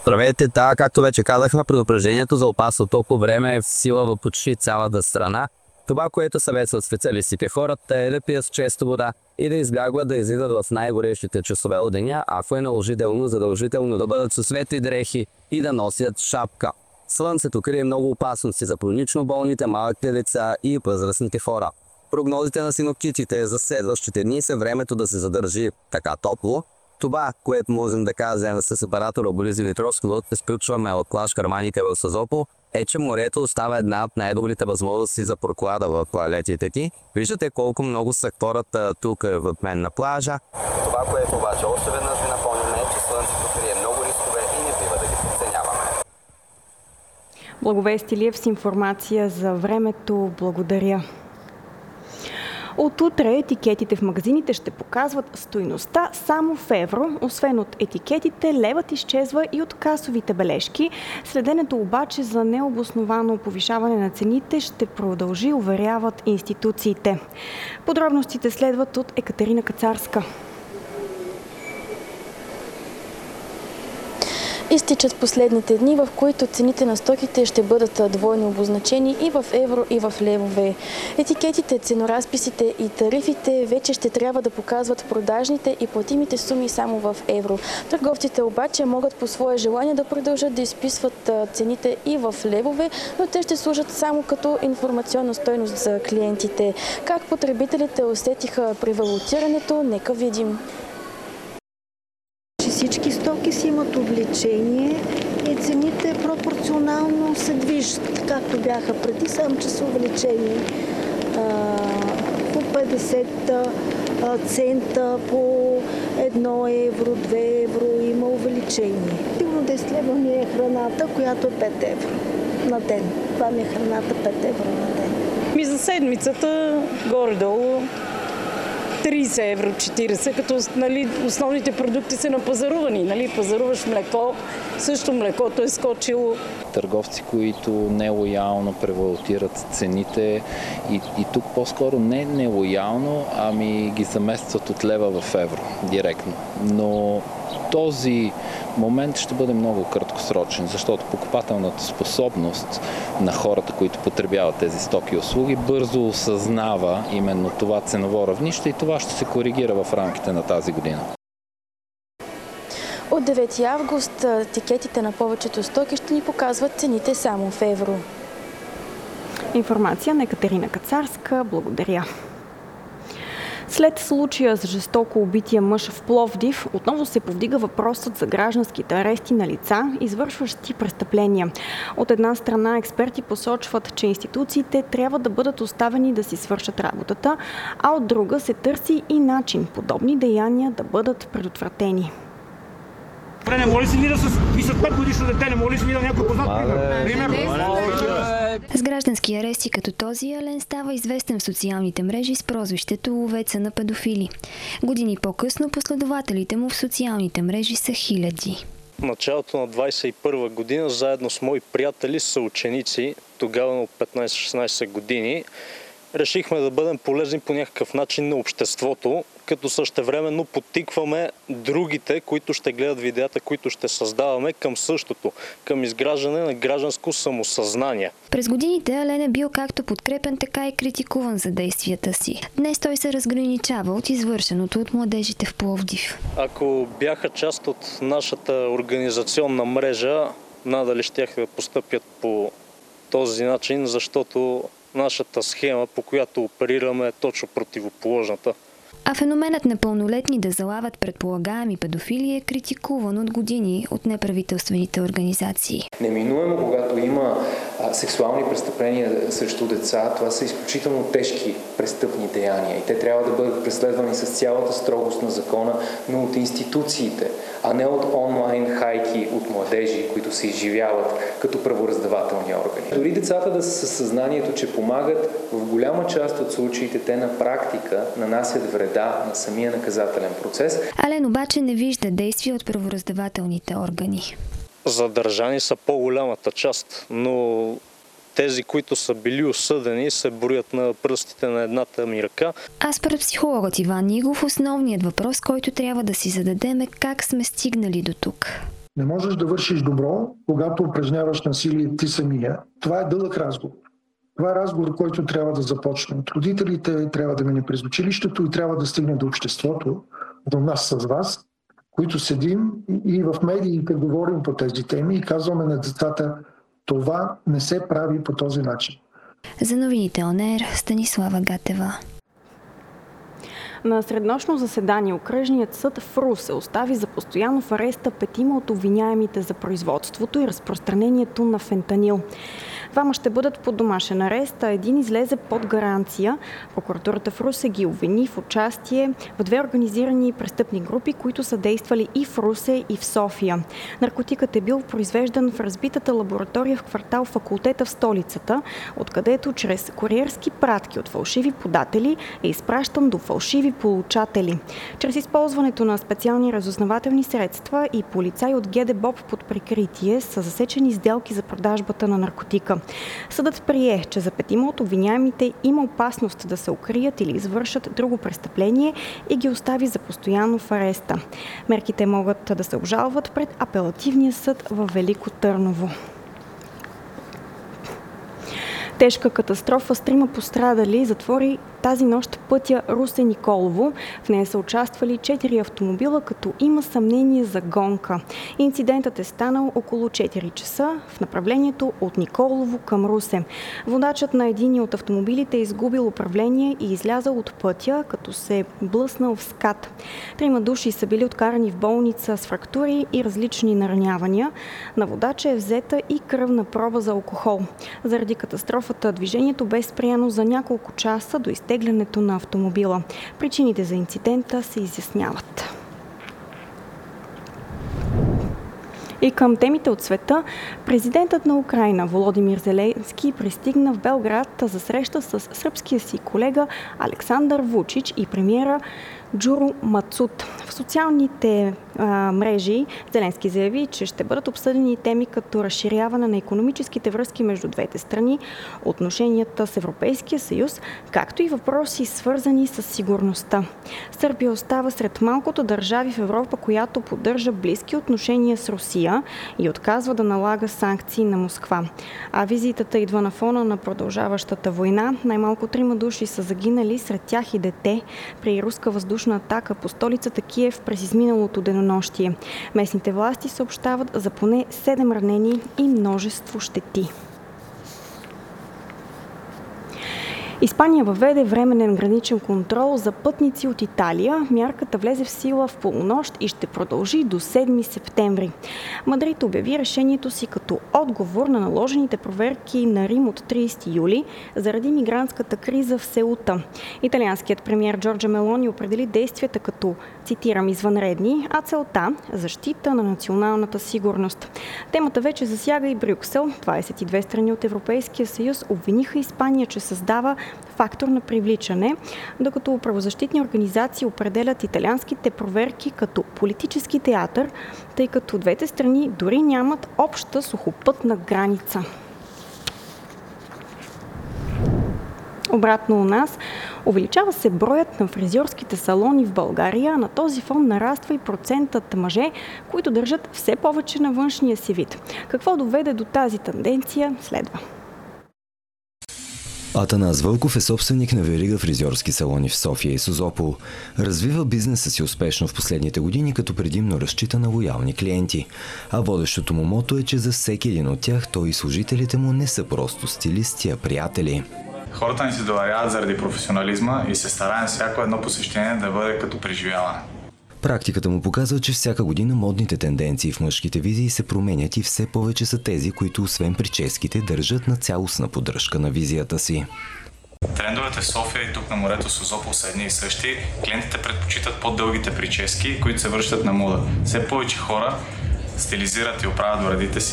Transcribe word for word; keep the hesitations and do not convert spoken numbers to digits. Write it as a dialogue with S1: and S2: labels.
S1: Здравейте, така както вече казахме, предупреждението за опасното по време е в сила в почти цялата страна. Това, което съветват специалистите хората е да пият често вода и да избягват да излизат в най-горещите часове от деня, ако е наложително, задължително да бъдат със светли дрехи и да носят шапка. Слънцето крие много опасности за хронично болните, малките деца и възрастните хора. Прогнозите на синоптиците за следващите дни са времето да се задържи така топло. Това, което можем да кажем с сепаратора Борис Димитров, когато се включваме от Клаш Карманите в Созопол, е, че морето остава една от най-добрите възможности за проклада в тоалетите ти. Виждате колко много са хората тук в мен на плажа. Това, което обаче още веднъж ви напомняме, е, че слънцето крие много рискове и не бива да ги подценяваме.
S2: Благовест Илиев с информация за времето. Благодаря. От утре етикетите в магазините ще показват стойността само в евро. Освен от етикетите, левът изчезва и от касовите бележки. Следенето обаче за необосновано повишаване на цените ще продължи, уверяват институциите. Подробностите следват от Екатерина Кацарска.
S3: Изтичат последните дни, в които цените на стоките ще бъдат двойно обозначени и в евро, и в левове. Етикетите, ценоразписите и тарифите вече ще трябва да показват продажните и платимите суми само в евро. Търговците обаче могат по свое желание да продължат да изписват цените и в левове, но те ще служат само като информационна стойност за клиентите. Как потребителите усетиха при валутирането, нека видим.
S4: Всички стоки си имат увеличение и цените пропорционално се движат, както бяха преди, само че са увеличени по петдесет цента, по едно евро, две евро има увеличение. Сигурно десет лева ми е храната, която е пет евро на ден. Това ми е храната пет евро на ден.
S5: Ми за седмицата горе-долу трийсет евро, четирийсет, като нали, основните продукти са напазарувани. Нали, пазаруваш млеко, също млекото е скочило.
S6: Търговци, които нелоялно превалутират цените и, и тук по-скоро не нелоялно, ами ги заместват от лева в евро директно. Но този момент ще бъде много краткосрочен, защото покупателната способност на хората, които потребяват тези стоки и услуги, бързо осъзнава именно това ценово равнище и това ще се коригира в рамките на тази година.
S3: От девети август етикетите на повечето стоки ще ни показват цените само в евро.
S2: Информация на Екатерина Кацарска. Благодаря. След случая с жестоко убития мъж в Пловдив, отново се повдига въпросът за гражданските арести на лица, извършващи престъпления. От една страна експерти посочват, че институциите трябва да бъдат оставени да си свършат работата, а от друга се търси и начин подобни деяния да бъдат предотвратени.
S7: Не моли си ми да с пет годишно дете, не моли си ми да някой познат пример.
S8: С граждански арести като този Ален става известен в социалните мрежи с прозвището ловеца на педофили. Години по-късно последователите му в социалните мрежи са хиляди.
S9: В началото на двадесет и първа година, заедно с мои приятели, съученици, тогава на петнадесет-шестнадесет години, решихме да бъдем полезни по някакъв начин на обществото, като същевременно подтикваме другите, които ще гледат видеята, които ще създаваме, към същото, към изграждане на гражданско самосъзнание.
S8: През годините Ален е бил както подкрепен, така и критикуван за действията си. Днес той се разграничава от извършеното от младежите в Пловдив.
S9: Ако бяха част от нашата организационна мрежа, надали щяха да постъпят по този начин, защото нашата схема, по която оперираме, е точно противоположната.
S8: А феноменът на пълнолетни да залавят предполагаеми педофили е критикуван от години от неправителствените организации.
S10: Неминуемо, когато има а, сексуални престъпления срещу деца, това са изключително тежки престъпни деяния и те трябва да бъдат преследвани с цялата строгост на закона, но от институциите, а не от онлайн хайки от младежи, които се изживяват като правораздавателни органи. Дори децата да са със съзнанието, че помагат, в голяма част от случаите те на практика нанасят вреда на самия наказателен процес.
S8: Ален обаче не вижда действия от правораздавателните органи.
S9: Задържани са по-голямата част, но тези, които са били осъдени, се броят на пръстите на едната ми ръка.
S8: А според психологът Иван Нигов, основният въпрос, който трябва да си зададем, е как сме стигнали до тук.
S11: Не можеш да вършиш добро, когато упражняваш насилие ти самия. Това е дълъг разговор. Това е разговор, който трябва да започне от родителите, трябва да мине през училището и трябва да стигне до обществото, до нас с вас, които седим и в медиите говорим по тези теми и казваме на децата, това не се прави по този начин.
S8: За новините ОНЕР, Станислава Гатева.
S2: На среднощно заседание окръжният съд в Русе остави за постоянно в ареста петима от обвиняемите за производството и разпространението на фентанил. Двама ще бъдат под домашен арест, а един излезе под гаранция. Прокуратурата в Русе ги обвини в участие в две организирани престъпни групи, които са действали и в Русе, и в София. Наркотикът е бил произвеждан в разбитата лаборатория в квартал Факултета в столицата, откъдето чрез куриерски пратки от фалшиви податели е изпращан до фалшиви получатели. Чрез използването на специални разузнавателни средства и полицаи от ГДБОП под прикритие са засечени сделки за продажбата на наркотика. Съдът прие, че за петима от обвиняемите има опасност да се укрият или извършат друго престъпление и ги остави за постоянно в ареста. Мерките могат да се обжалват пред апелативния съд във Велико Търново. Тежка катастрофа с трима пострадали затвори тази нощ пътя Русе-Николово. В нея са участвали четири автомобила, като има съмнение за гонка. Инцидентът е станал около четири часа в направлението от Николово към Русе. Водачът на един от автомобилите е изгубил управление и излязал от пътя, като се е блъснал в скат. Трима души са били откарани в болница с фрактури и различни наранявания. На водача е взета и кръвна проба за алкохол. Заради катастрофата движението бе спряно за няколко часа до изтеглянето на автомобила. Причините за инцидента се изясняват. И към темите от света, президентът на Украйна Володимир Зеленски пристигна в Белград за среща с сръбския си колега Александър Вучич и премиера Джуро Мацут. В социалните а, мрежи Зеленски заяви, че ще бъдат обсъдени теми като разширяване на икономическите връзки между двете страни, отношенията с Европейския съюз, както и въпроси свързани с сигурността. Сърбия остава сред малкото държави в Европа, която поддържа близки отношения с Русия и отказва да налага санкции на Москва. А визитата идва на фона на продължаващата война. Най-малко трима души са загинали, сред тях и дете, при руска въздушна атака по столицата Киев през изминалото денонощие. Местните власти съобщават за поне седем ранени и множество щети. Испания въведе временен граничен контрол за пътници от Италия. Мярката влезе в сила в полунощ и ще продължи до седми септември. Мадрид обяви решението си като отговор на наложените проверки на Рим от тридесети юли заради мигрантската криза в Сеута. Италианският премиер Джорджа Мелони определи действията като, цитирам, извънредни, а целта – защита на националната сигурност. Темата вече засяга и Брюксел. двадесет и две страни от Европейския съюз обвиниха Испания, че създава фактор на привличане, докато правозащитни организации определят италианските проверки като политически театър, тъй като двете страни дори нямат обща сухопътна граница. Обратно у нас, увеличава се броят на фризьорските салони в България, а на този фон нараства и процентът мъже, които държат все повече на външния си вид. Какво доведе до тази тенденция, следва.
S12: Атанас Вълков е собственик на верига фризьорски салони в София и Созопол. Развива бизнеса си успешно в последните години, като предимно разчита на лоялни клиенти. А водещото му мото е, че за всеки един от тях той и служителите му не са просто стилисти, а приятели.
S13: Хората ни се доверяват заради професионализма и се стараем всяко едно посещение да бъде като преживяване.
S12: Практиката му показва, че всяка година модните тенденции в мъжките визии се променят и все повече са тези, които освен прическите държат на цялостна поддръжка на визията си.
S13: Трендовете в София и тук на морето Созопол са едни и същи. Клиентите предпочитат по-дългите прически, които се връщат на мода. Все повече хора стилизират и оправят брадите си